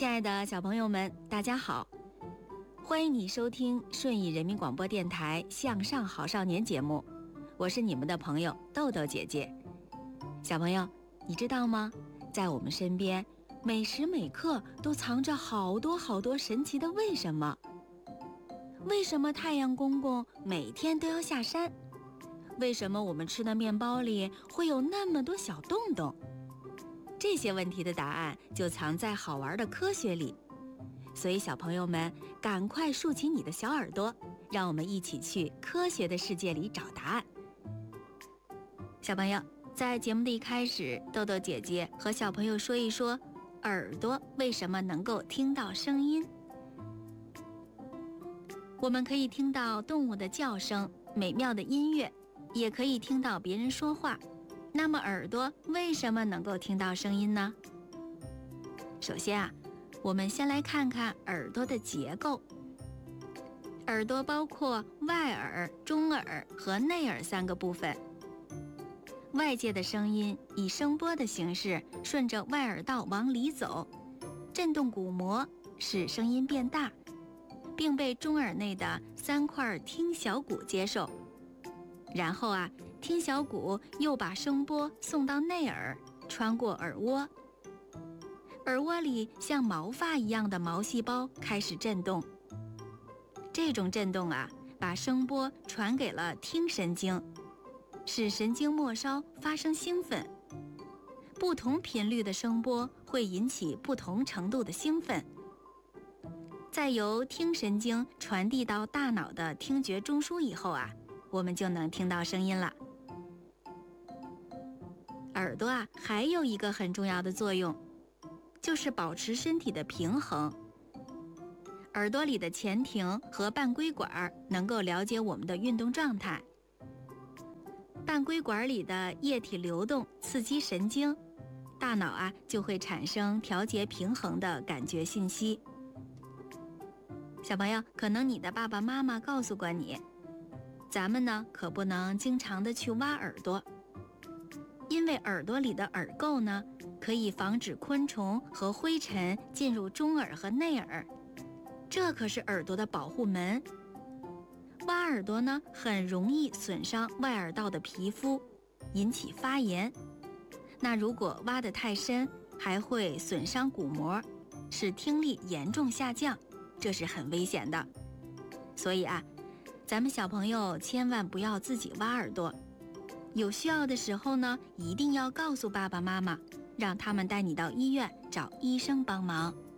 亲爱的小朋友们，大家好，欢迎你收听顺义人民广播电台向上好少年节目，我是你们的朋友豆豆姐姐。小朋友，你知道吗？在我们身边，每时每刻都藏着好多好多神奇的为什么。为什么太阳公公每天都要下山？为什么我们吃的面包里会有那么多小洞洞？这些问题的答案就藏在好玩的科学里，所以小朋友们赶快竖起你的小耳朵，让我们一起去科学的世界里找答案。小朋友，在节目的一开始，豆豆姐姐和小朋友说一说耳朵为什么能够听到声音。我们可以听到动物的叫声、美妙的音乐，也可以听到别人说话。那么耳朵为什么能够听到声音呢？首先我们先来看看耳朵的结构。耳朵包括外耳、中耳和内耳三个部分。外界的声音以声波的形式顺着外耳道往里走，震动鼓膜，使声音变大，并被中耳内的3块听小骨接受。然后听小骨又把声波送到内耳，穿过耳蜗。耳蜗里像毛发一样的毛细胞开始震动。这种震动把声波传给了听神经，使神经末梢发生兴奋。不同频率的声波会引起不同程度的兴奋。再由听神经传递到大脑的听觉中枢以后我们就能听到声音了。耳朵还有一个很重要的作用，就是保持身体的平衡。耳朵里的前庭和半规管能够了解我们的运动状态。半规管里的液体流动刺激神经，大脑就会产生调节平衡的感觉信息。小朋友，可能你的爸爸妈妈告诉过你，咱们呢可不能经常的去挖耳朵，因为耳朵里的耳垢呢，可以防止昆虫和灰尘进入中耳和内耳，这可是耳朵的保护门。挖耳朵呢，很容易损伤外耳道的皮肤，引起发炎。那如果挖得太深，还会损伤鼓膜，使听力严重下降，这是很危险的。所以咱们小朋友千万不要自己挖耳朵，有需要的时候呢，一定要告诉爸爸妈妈，让他们带你到医院找医生帮忙。